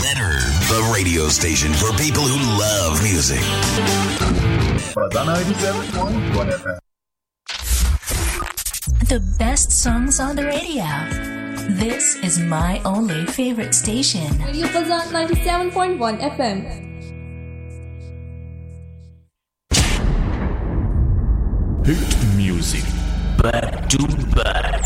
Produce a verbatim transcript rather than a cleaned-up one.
Better, the radio station for people who love music. Fazan ninety-seven point one F M. The best songs on the radio. This is my only favorite station. Radio Fazan ninety-seven point one F M. Hit music back to back.